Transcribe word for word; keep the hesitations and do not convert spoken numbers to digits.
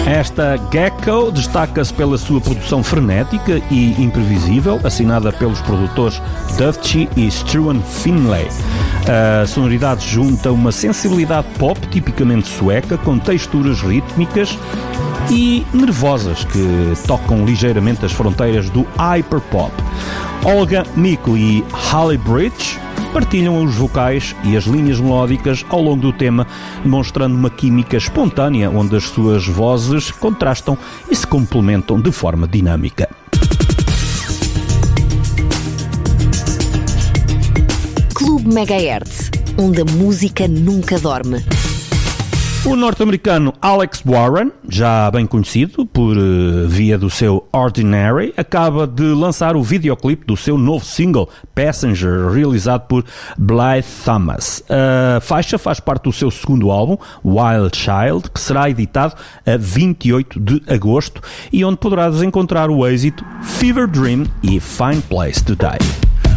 Esta Gecko destaca-se pela sua produção frenética e imprevisível, assinada pelos produtores Dufty e Struan Finlay. A sonoridade junta uma sensibilidade pop tipicamente sueca, com texturas rítmicas e nervosas que tocam ligeiramente as fronteiras do hyperpop. Olga Mikl e Halle Bridge partilham os vocais e as linhas melódicas ao longo do tema, demonstrando uma química espontânea onde as suas vozes contrastam e se complementam de forma dinâmica. Clube Megahertz, onde a música nunca dorme. O norte-americano Alex Warren, já bem conhecido por uh, via do seu Ordinary, acaba de lançar o videoclipe do seu novo single Passenger, realizado por Blythe Thomas. A faixa faz parte do seu segundo álbum, Wild Child, que será editado a vinte e oito de agosto e onde poderás encontrar o êxito Fever Dream e Fine Place to Die.